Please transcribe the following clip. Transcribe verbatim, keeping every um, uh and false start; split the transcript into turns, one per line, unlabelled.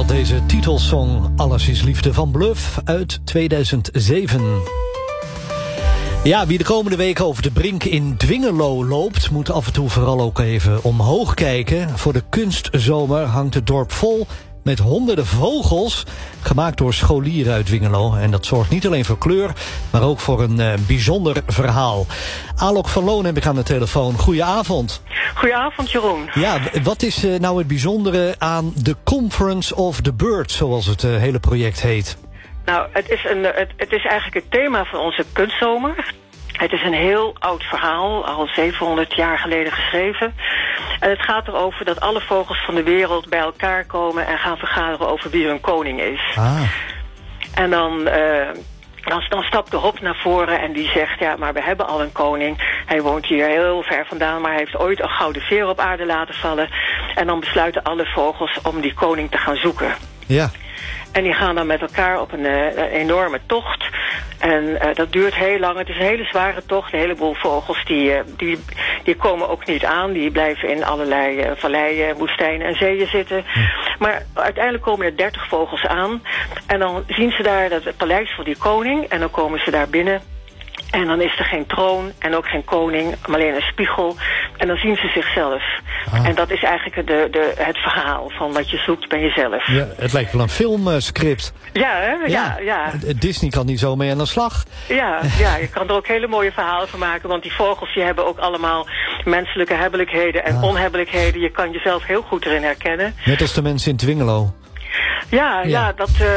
had deze titelsong Alles is Liefde van Bluff uit tweeduizend zeven. Ja, wie de komende weken over de brink in Dwingelo loopt, moet af en toe vooral ook even omhoog kijken. Voor de kunstzomer hangt het dorp vol met honderden vogels, gemaakt door scholieren uit Dwingelo. En dat zorgt niet alleen voor kleur, maar ook voor een uh, bijzonder verhaal. Alok van Loon heb ik aan de telefoon. Goedenavond.
Goedenavond, Jeroen.
Ja, wat is uh, nou het bijzondere aan de Conference of the Birds, zoals het uh, hele project heet?
Nou, het is, een, het, het is eigenlijk het thema van onze kunstzomer. Het is een heel oud verhaal, al zevenhonderd jaar geleden geschreven. En het gaat erover dat alle vogels van de wereld bij elkaar komen en gaan vergaderen over wie hun koning is.
Ah.
En dan, uh, dan, dan stapt de hop naar voren en die zegt, ja, maar we hebben al een koning. Hij woont hier heel ver vandaan, maar hij heeft ooit een gouden veer op aarde laten vallen. En dan besluiten alle vogels om die koning te gaan zoeken.
Ja.
En die gaan dan met elkaar op een, uh, een enorme tocht. En uh, dat duurt heel lang. Het is een hele zware tocht. Een heleboel vogels die, uh, die, die komen ook niet aan. Die blijven in allerlei uh, valleien, woestijnen en zeeën zitten. Hm. Maar uiteindelijk komen er dertig vogels aan. En dan zien ze daar dat het paleis van die koning. En dan komen ze daar binnen. En dan is er geen troon en ook geen koning, maar alleen een spiegel. En dan zien ze zichzelf. Ah. En dat is eigenlijk de, de, het verhaal van wat je zoekt bij jezelf.
Ja, het lijkt wel een filmscript.
Ja, hè? Ja, ja, ja.
Disney kan niet zo mee aan de slag.
Ja, ja, je kan er ook hele mooie verhalen van maken. Want die vogels die hebben ook allemaal menselijke hebbelijkheden en ah. onhebbelijkheden. Je kan jezelf heel goed erin herkennen.
Net als de mensen in Dwingelo.
Ja, ja. ja dat... Uh,